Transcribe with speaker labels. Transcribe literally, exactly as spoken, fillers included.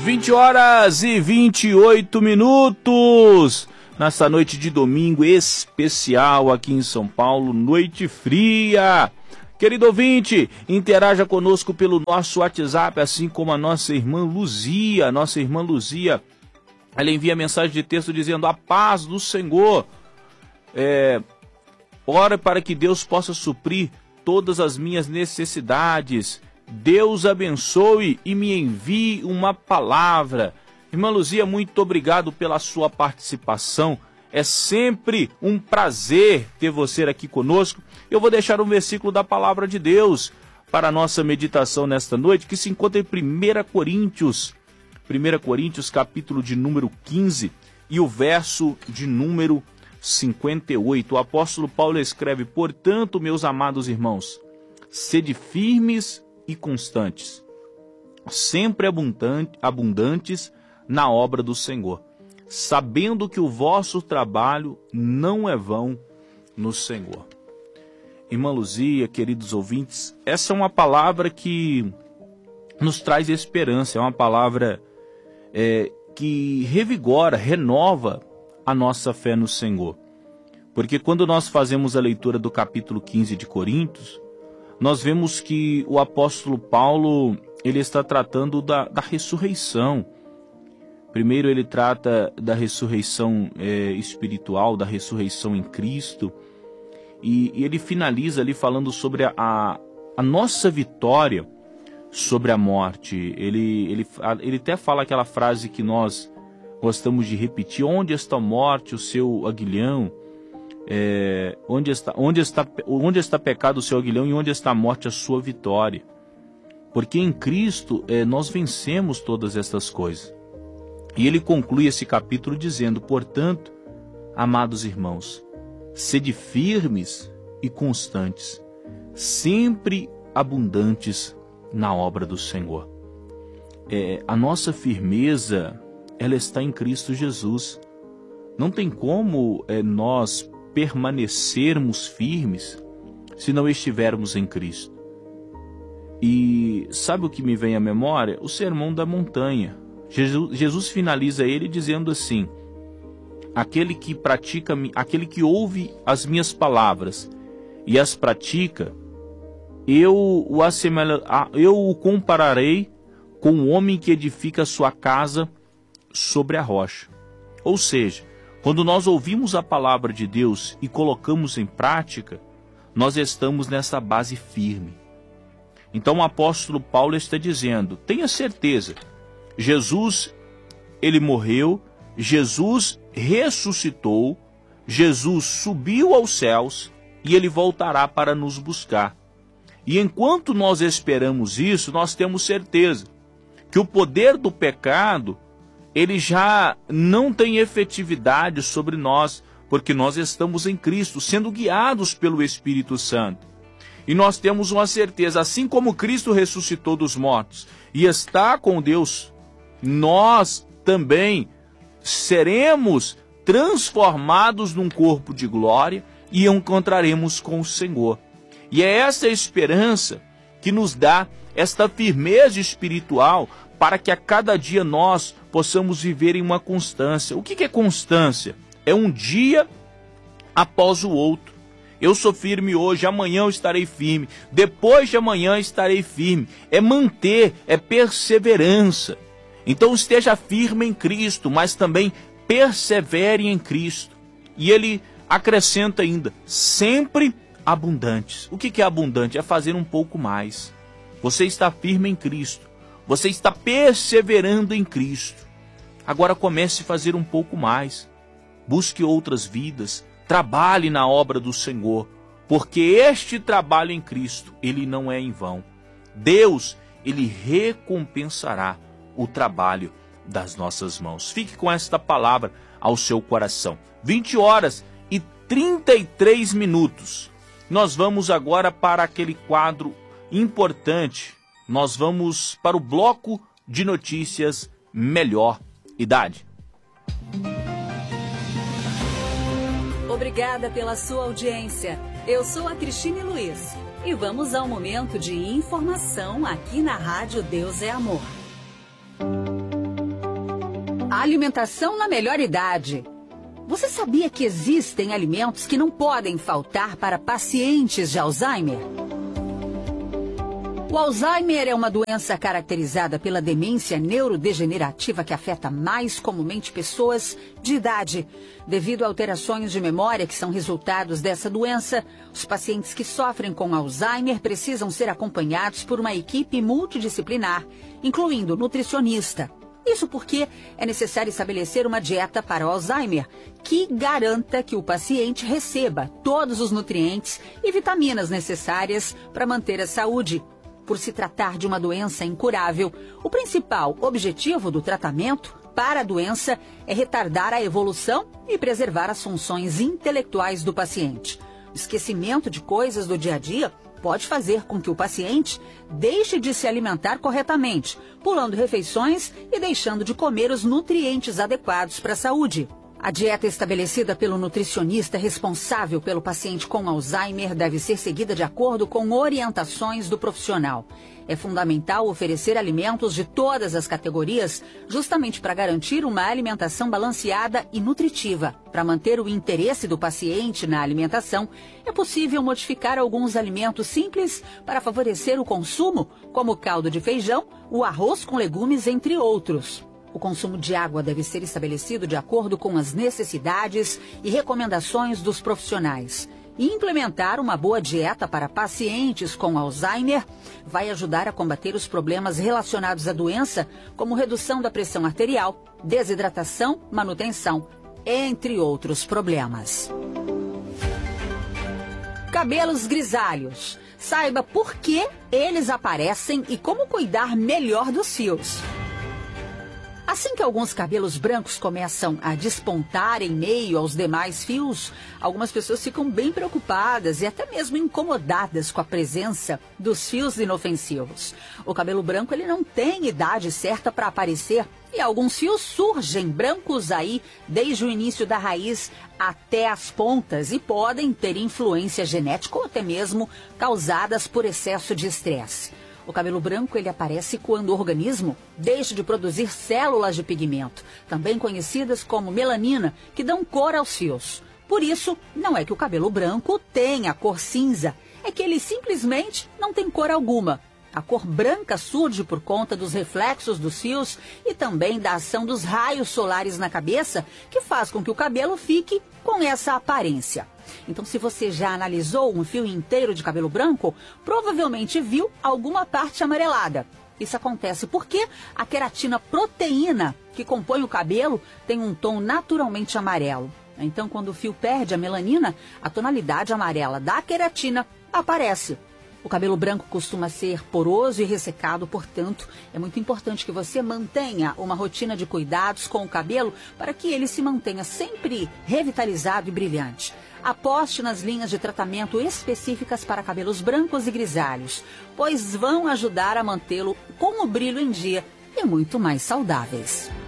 Speaker 1: vinte horas e vinte e oito minutos, nessa noite de domingo especial aqui em São Paulo, noite fria. Querido ouvinte, interaja conosco pelo nosso WhatsApp, assim como a nossa irmã Luzia, nossa irmã Luzia, ela envia mensagem de texto dizendo: a paz do Senhor, é, ora para que Deus possa suprir todas as minhas necessidades. Deus abençoe e me envie uma palavra. Irmã Luzia, muito obrigado pela sua participação. É sempre um prazer ter você aqui conosco. Eu vou deixar um versículo da palavra de Deus para a nossa meditação nesta noite, que se encontra em primeira Coríntios. primeira Coríntios, capítulo de número quinze e o verso de número cinquenta e oito. O apóstolo Paulo escreve: portanto, meus amados irmãos, sede firmes e constantes, sempre abundante, abundantes na obra do Senhor, sabendo que o vosso trabalho não é vão no Senhor. Irmã Luzia, queridos ouvintes, essa é uma palavra que nos traz esperança, é uma palavra é, que revigora, renova a nossa fé no Senhor. Porque quando nós fazemos a leitura do capítulo quinze de Coríntios, nós vemos que o apóstolo Paulo, ele está tratando da, da ressurreição. Primeiro ele trata da ressurreição é, espiritual, da ressurreição em Cristo, e, e ele finaliza ali falando sobre a, a, a nossa vitória sobre a morte. Ele, ele, ele até fala aquela frase que nós gostamos de repetir: onde está a morte, o seu aguilhão? É, onde, está, onde, está, onde está pecado o seu aguilhão e onde está a morte a sua vitória? Porque em Cristo é, nós vencemos todas estas coisas. E ele conclui esse capítulo dizendo: portanto, amados irmãos, sede firmes e constantes, sempre abundantes na obra do Senhor. É, a nossa firmeza, ela está em Cristo Jesus. Não tem como é, nós permanecermos firmes se não estivermos em Cristo. E sabe o que me vem à memória? O Sermão da Montanha. Jesus, Jesus finaliza ele dizendo assim: aquele que pratica, aquele que ouve as minhas palavras e as pratica, eu o, assemelha, eu o compararei com o homem que edifica a sua casa sobre a rocha. Ou seja, quando nós ouvimos a palavra de Deus e colocamos em prática, nós estamos nessa base firme. Então o apóstolo Paulo está dizendo: tenha certeza, Jesus, ele morreu, Jesus ressuscitou, Jesus subiu aos céus e ele voltará para nos buscar. E enquanto nós esperamos isso, nós temos certeza que o poder do pecado, ele já não tem efetividade sobre nós, porque nós estamos em Cristo, sendo guiados pelo Espírito Santo. E nós temos uma certeza: assim como Cristo ressuscitou dos mortos e está com Deus, nós também seremos transformados num corpo de glória e encontraremos com o Senhor. E é essa esperança que nos dá esta firmeza espiritual para que a cada dia nós possamos viver em uma constância. O que é constância? É um dia após o outro. Eu sou firme hoje, amanhã eu estarei firme, depois de amanhã estarei firme. É manter, é perseverança. Então esteja firme em Cristo, mas também persevere em Cristo. E ele acrescenta ainda: sempre abundantes. O que é abundante? É fazer um pouco mais. Você está firme em Cristo, você está perseverando em Cristo. Agora comece a fazer um pouco mais. Busque outras vidas, trabalhe na obra do Senhor, porque este trabalho em Cristo, ele não é em vão. Deus, ele recompensará o trabalho das nossas mãos. Fique com esta palavra ao seu coração. vinte horas e trinta e três minutos. Nós vamos agora para aquele quadro importante. Nós vamos para o bloco de notícias Melhor Idade.
Speaker 2: Obrigada pela sua audiência. Eu sou a Cristine Luiz e vamos ao momento de informação aqui na Rádio Deus é Amor. A alimentação na melhor idade. Você sabia que existem alimentos que não podem faltar para pacientes de Alzheimer? O Alzheimer é uma doença caracterizada pela demência neurodegenerativa que afeta mais comumente pessoas de idade. Devido a alterações de memória que são resultados dessa doença, os pacientes que sofrem com Alzheimer precisam ser acompanhados por uma equipe multidisciplinar, incluindo nutricionista. Isso porque é necessário estabelecer uma dieta para o Alzheimer que garanta que o paciente receba todos os nutrientes e vitaminas necessárias para manter a saúde. Por se tratar de uma doença incurável, o principal objetivo do tratamento para a doença é retardar a evolução e preservar as funções intelectuais do paciente. O esquecimento de coisas do dia a dia pode fazer com que o paciente deixe de se alimentar corretamente, pulando refeições e deixando de comer os nutrientes adequados para a saúde. A dieta estabelecida pelo nutricionista responsável pelo paciente com Alzheimer deve ser seguida de acordo com orientações do profissional. É fundamental oferecer alimentos de todas as categorias, justamente para garantir uma alimentação balanceada e nutritiva. Para manter o interesse do paciente na alimentação, é possível modificar alguns alimentos simples para favorecer o consumo, como o caldo de feijão, o arroz com legumes, entre outros. O consumo de água deve ser estabelecido de acordo com as necessidades e recomendações dos profissionais. E implementar uma boa dieta para pacientes com Alzheimer vai ajudar a combater os problemas relacionados à doença, como redução da pressão arterial, desidratação, manutenção, entre outros problemas. Cabelos grisalhos. Saiba por que eles aparecem e como cuidar melhor dos fios. Assim que alguns cabelos brancos começam a despontar em meio aos demais fios, algumas pessoas ficam bem preocupadas e até mesmo incomodadas com a presença dos fios inofensivos. O cabelo branco ele não tem idade certa para aparecer e alguns fios surgem brancos aí desde o início da raiz até as pontas e podem ter influência genética ou até mesmo causadas por excesso de estresse. O cabelo branco ele aparece quando o organismo deixa de produzir células de pigmento, também conhecidas como melanina, que dão cor aos fios. Por isso, não é que o cabelo branco tenha cor cinza, é que ele simplesmente não tem cor alguma. A cor branca surge por conta dos reflexos dos fios e também da ação dos raios solares na cabeça, que faz com que o cabelo fique com essa aparência. Então, se você já analisou um fio inteiro de cabelo branco, provavelmente viu alguma parte amarelada. Isso acontece porque a queratina proteína que compõe o cabelo tem um tom naturalmente amarelo. Então, quando o fio perde a melanina, a tonalidade amarela da queratina aparece. O cabelo branco costuma ser poroso e ressecado, portanto, é muito importante que você mantenha uma rotina de cuidados com o cabelo para que ele se mantenha sempre revitalizado e brilhante. Aposte nas linhas de tratamento específicas para cabelos brancos e grisalhos, pois vão ajudar a mantê-lo com o brilho em dia e muito mais saudáveis.